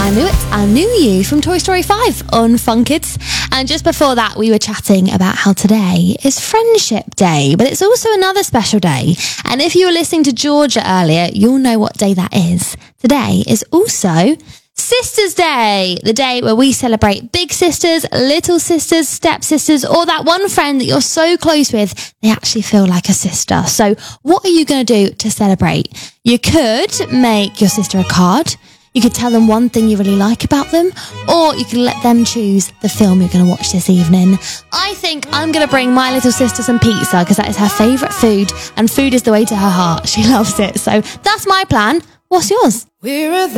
I Knew It, I Knew You from Toy Story 5 on Fun Kids. And just before that, we were chatting about how today is Friendship Day, but it's also another special day. And if you were listening to Georgia earlier, you'll know what day that is. Today is also Sisters Day, the day where we celebrate big sisters, little sisters, stepsisters, or that one friend that you're so close with, they actually feel like a sister. So what are you going to do to celebrate? You could make your sister a card. You could tell them one thing you really like about them, or you could let them choose the film you're going to watch this evening. I think I'm going to bring my little sister some pizza because that is her favourite food, and food is the way to her heart. She loves it. So that's my plan. What's yours? We're